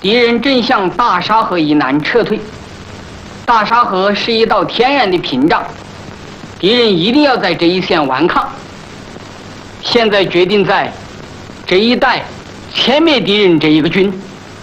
敌人正向大沙河以南撤退。大沙河是一道天然的屏障，敌人一定要在这一线顽抗。现在决定在这一带歼灭敌人这一个军。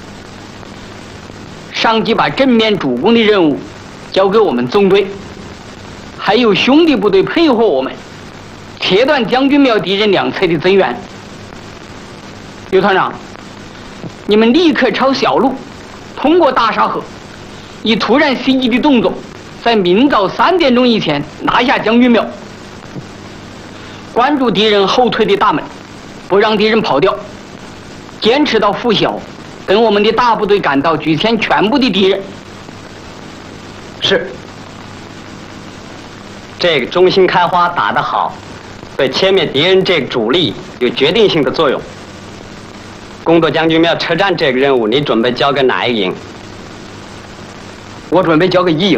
上级把正面主攻的任务交给我们纵队，还有兄弟部队配合我们，切断将军庙敌人两侧的增援。刘团长，你们立刻抄小路，通过大沙河，以突然袭击的动作，在明早3点钟以前拿下将军庙。关注敌人后退的大门，不让敌人跑掉，坚持到拂晓，等我们的大部队赶到，举歼全部的敌人。 是。这个中心开花打得好，对歼灭敌人这个主力有决定性的作用。攻夺将军庙车站这个任务，你准备交给哪一营？ 我准备交给1营。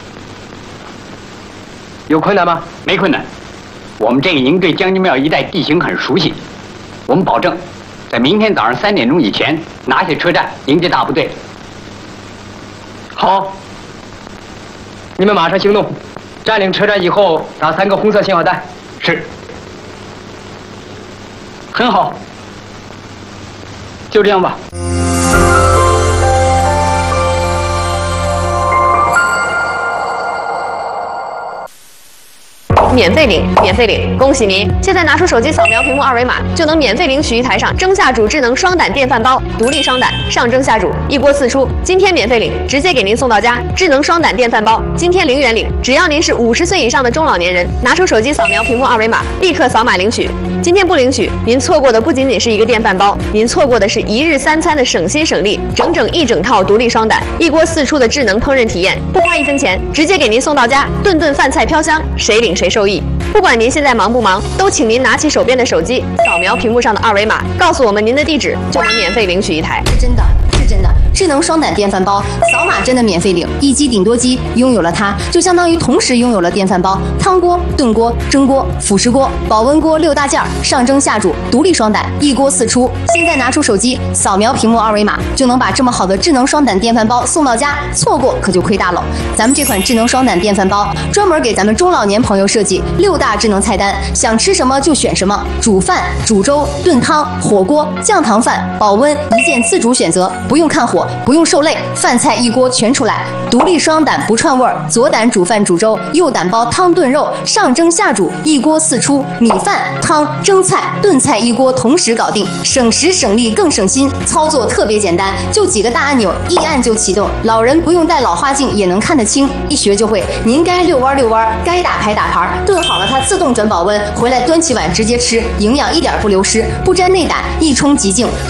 有困难吗？ 没困难。我们这个营对将军庙一带地形很熟悉，我们保证在明天早上3点钟以前拿下车站，迎接大部队。 好，你们马上行动，占领车站以后打3个红色信号弹。 是。 很好，就这样吧。 免费领，免费领！恭喜您！现在拿出手机扫描屏幕2维码，就能免费领取一台上蒸下煮智能双胆电饭煲，独立双胆，上蒸下煮，一锅4出。今天免费领，直接给您送到家。智能双胆电饭煲，今天0元领，只要您是50岁以上的中老年人，拿出手机扫描屏幕2维码，立刻扫码领取。今天不领取，您错过的不仅仅是一个电饭煲，您错过的是1日3餐的省心省力，整一整套独立双胆，一锅4出的智能烹饪体验，不花1分钱，直接给您送到家，顿顿饭菜飘香，谁领谁受益。不管您现在忙不忙，都请您拿起手边的手机，扫描屏幕上的2维码，告诉我们您的地址，就能免费领取一台。 是真的，是真的。智能双胆电饭煲，扫码真的免费领，一机顶多机，拥有了它，就相当于同时拥有了电饭煲、汤锅、炖锅、蒸锅、辅食锅、保温锅6大件，上蒸下煮，独立双胆，一锅4出。现在拿出手机，扫描屏幕2维码，就能把这么好的智能双胆电饭煲送到家，错过可就亏大了。咱们这款智能双胆电饭煲，专门给咱们中老年朋友设计6大智能菜单，想吃什么就选什么，煮饭、煮粥、炖汤、火锅、酱糖饭、保温，一键自主选择，不用看火，不用受累，饭菜一锅全出来。独立双胆不串味儿，左胆煮饭煮粥，右胆煲汤炖肉，上蒸下煮，一锅4出，米饭、汤、蒸菜、炖菜一锅同时搞定，省时省力更省心，操作特别简单，就几个大按钮，一按就启动，老人不用戴老花镜也能看得清，一学就会。您该遛弯遛弯，该打牌打牌，炖好了它自动转保温，回来端起碗直接吃，营养一点不流失，不沾内胆，一冲即净，